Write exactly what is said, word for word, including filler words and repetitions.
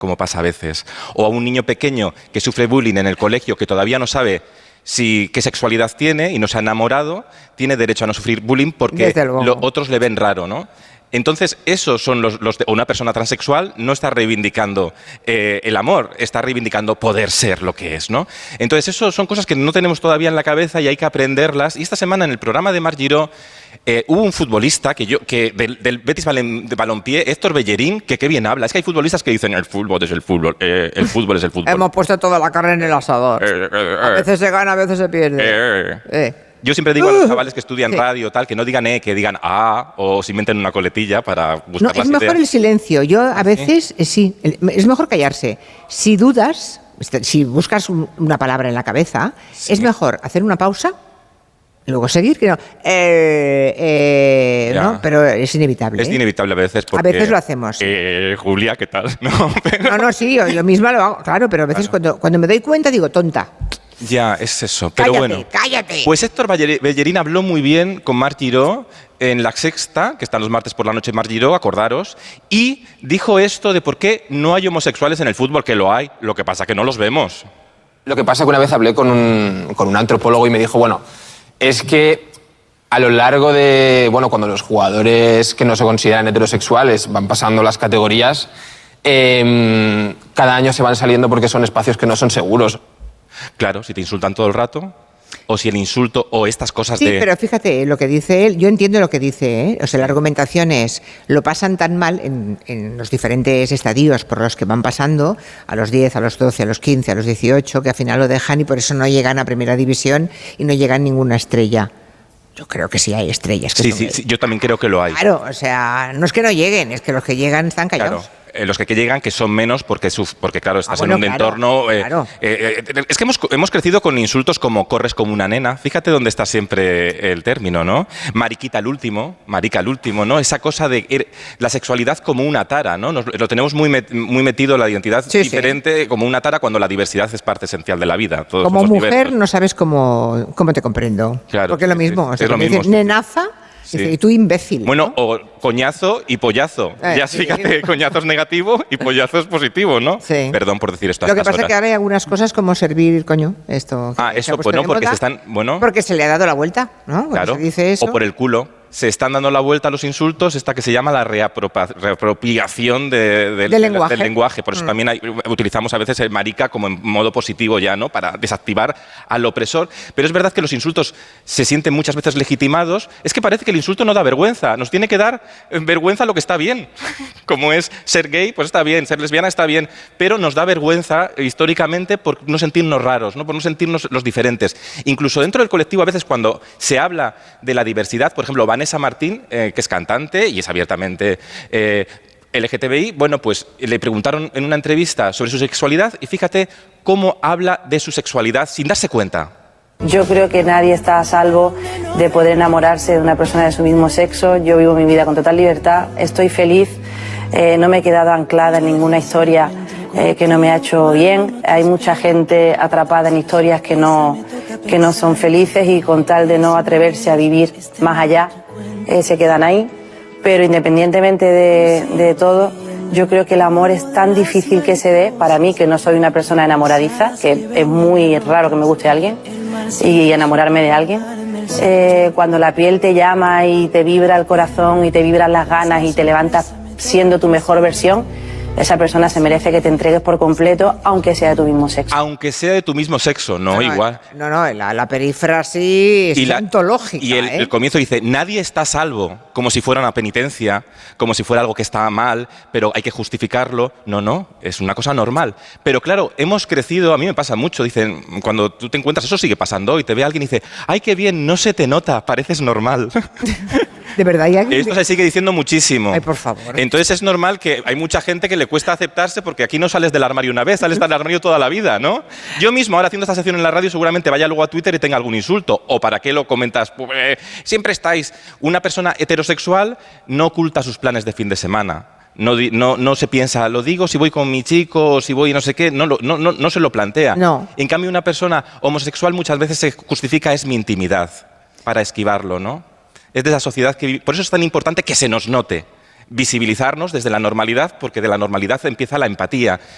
como pasa a veces. O a un niño pequeño que sufre bullying en el colegio, que todavía no sabe si, qué sexualidad tiene y no se ha enamorado, tiene derecho a no sufrir bullying porque lo, otros le ven raro, ¿no? Entonces, esos son los... los de, una persona transexual no está reivindicando eh, el amor, está reivindicando poder ser lo que es, ¿no? Entonces, eso son cosas que no tenemos todavía en la cabeza y hay que aprenderlas. Y esta semana, en el programa de Marc Giró, eh, hubo un futbolista que yo, que del, del Betis de Balompié, Héctor Bellerín, que qué bien habla. Es que hay futbolistas que dicen, el fútbol es el fútbol, eh, el fútbol es el fútbol. Hemos puesto toda la carne en el asador. Eh, eh, eh, a veces se gana, a veces se pierde. Eh, eh. Yo siempre digo a los chavales que estudian sí. radio tal, que no digan eh, que digan ah, o se inventen una coletilla para buscar no, las es mejor ideas. El silencio. Yo a veces, ¿Sí? sí, es mejor callarse. Si dudas, si buscas un, una palabra en la cabeza, sí. es mejor hacer una pausa, luego seguir, que no, eh, eh, ¿no? Pero es inevitable. Es ¿eh? inevitable a veces porque... A veces lo hacemos. Eh, Julia, ¿qué tal? No, pero... no, no, sí, yo, yo misma lo hago, claro, pero a veces claro. cuando, cuando me doy cuenta digo, tonta. Ya, es eso. Pero cállate, bueno, cállate. Pues Héctor Bellerín habló muy bien con Marc Giró en La Sexta, que están los martes por la noche Marc Giró, acordaros, y dijo esto de por qué no hay homosexuales en el fútbol, que lo hay, lo que pasa que no los vemos. Lo que pasa es que una vez hablé con un, con un antropólogo y me dijo, bueno, es que a lo largo de, bueno, cuando los jugadores que no se consideran heterosexuales van pasando las categorías, eh, cada año se van saliendo porque son espacios que no son seguros. Claro, si te insultan todo el rato, o si el insulto o estas cosas sí, de... Sí, pero fíjate, lo que dice él, yo entiendo lo que dice, ¿eh? O sea, la argumentación es, lo pasan tan mal en, en los diferentes estadios por los que van pasando, a los diez, a los doce, a los quince, a los dieciocho, que al final lo dejan y por eso no llegan a primera división y no llegan ninguna estrella. Yo creo que sí hay estrellas. Que sí, sí, sí, yo también creo que lo hay. Claro, o sea, no es que no lleguen, es que los que llegan están callados. Claro. Eh, los que, que llegan, que son menos, porque, porque claro, estás ah, bueno, en un claro, entorno... Eh, claro. eh, eh, es que hemos, hemos crecido con insultos como corres como una nena. Fíjate dónde está siempre el término, ¿no? Mariquita al último, marica al último, ¿no? Esa cosa de er, la sexualidad como una tara, ¿no? Nos, lo tenemos muy, met, muy metido, la identidad sí, diferente, sí. como una tara, cuando la diversidad es parte esencial de la vida. Todos como mujer diversos. No sabes cómo, cómo te comprendo. Claro, porque es lo mismo. Sí, o sea, es lo mismo. Dices, nenaza... Sí. Dice, y tú imbécil. Bueno, ¿no? o coñazo y pollazo. Eh, ya fíjate, sí. coñazo es negativo y pollazo es positivo, ¿no? Sí. Perdón por decir esto a Lo que estas pasa es que ahora hay algunas cosas como servir, coño, esto. Ah, eso, pues no, porque se están, bueno... Porque se le ha dado la vuelta, ¿no? Claro, se dice eso. O por el culo. Se están dando la vuelta a los insultos, esta que se llama la reapropiación de, de, del, lenguaje. del lenguaje. Por eso mm. también hay, utilizamos a veces el marica como en modo positivo ya, ¿no? Para desactivar al opresor. Pero es verdad que los insultos se sienten muchas veces legitimados. Es que parece que el insulto no da vergüenza. Nos tiene que dar vergüenza lo que está bien. Como es ser gay, pues está bien. Ser lesbiana está bien. Pero nos da vergüenza históricamente por no sentirnos raros, ¿no? Por no sentirnos los diferentes. Incluso dentro del colectivo, a veces cuando se habla de la diversidad, por ejemplo, Vanessa Martín, eh, que es cantante y es abiertamente eh, L G T B I, bueno, pues le preguntaron en una entrevista sobre su sexualidad y fíjate cómo habla de su sexualidad sin darse cuenta. Yo creo que nadie está a salvo de poder enamorarse de una persona de su mismo sexo. Yo vivo mi vida con total libertad, estoy feliz, eh, no me he quedado anclada en ninguna historia eh, que no me ha hecho bien. Hay mucha gente atrapada en historias que no, que no son felices y con tal de no atreverse a vivir más allá, Eh, se quedan ahí, pero independientemente de, de todo, yo creo que el amor es tan difícil que se dé, para mí que no soy una persona enamoradiza, que es muy raro que me guste alguien y enamorarme de alguien, eh, cuando la piel te llama y te vibra el corazón y te vibran las ganas y te levantas siendo tu mejor versión, esa persona se merece que te entregues por completo, aunque sea de tu mismo sexo. Aunque sea de tu mismo sexo, no, no igual. No, no, la, la perífrasis es ontológica. Y el, ¿eh? el comienzo dice, nadie está a salvo, como si fuera una penitencia, como si fuera algo que está mal, pero hay que justificarlo. No, no, es una cosa normal. Pero claro, hemos crecido, a mí me pasa mucho, dicen, cuando tú te encuentras, eso sigue pasando, y te ve alguien y dice, ay, qué bien, no se te nota, pareces normal. ¿De verdad hay alguien? Esto se sigue diciendo muchísimo. Ay, por favor. Entonces es normal que hay mucha gente que le cuesta aceptarse porque aquí no sales del armario una vez, sales del armario toda la vida, ¿no? Yo mismo, ahora haciendo esta sección en la radio, seguramente vaya luego a Twitter y tenga algún insulto. ¿O para qué lo comentas? Pues, eh, siempre estáis. Una persona heterosexual no oculta sus planes de fin de semana. No, no, no se piensa, lo digo si voy con mi chico, o si voy no sé qué, no, no, no, no se lo plantea. No. En cambio, una persona homosexual muchas veces se justifica es mi intimidad, para esquivarlo, ¿no? Es de esa sociedad que... Por eso es tan importante que se nos note, visibilizarnos desde la normalidad, porque de la normalidad empieza la empatía.